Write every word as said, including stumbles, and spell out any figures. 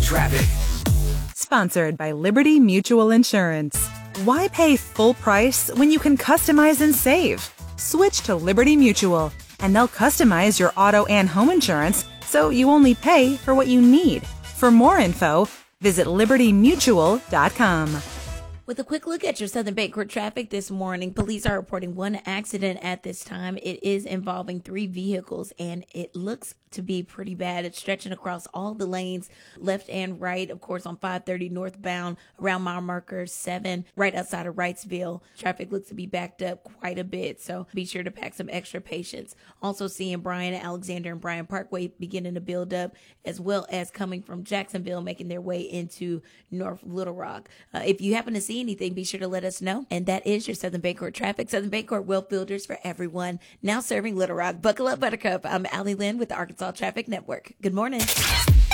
traffic. Sponsored by Liberty Mutual Insurance. Why pay full price when you can customize and save? Switch to Liberty Mutual, and they'll customize your auto and home insurance so you only pay for what you need. For more info, visit liberty mutual dot com. With a quick look at your Southern Bancorp traffic this morning, police are reporting one accident at this time. It is involving three vehicles, and it looks to be pretty bad. It's stretching across all the lanes, left and right, of course, on five thirty northbound around mile marker seven, right outside of Wrightsville. Traffic looks to be backed up quite a bit, so be sure to pack some extra patience. Also seeing Bryan, Alexander, and Bryan Parkway beginning to build up, as well as coming from Jacksonville, making their way into North Little Rock. Uh, if you happen to see anything, be sure to let us know. And that is your Southern Bancorp traffic. Southern Bancorp, wealth builders for everyone. Now serving Little Rock. Buckle up, Buttercup. I'm Allie Lynn with the Arkansas Traffic Network. Good morning.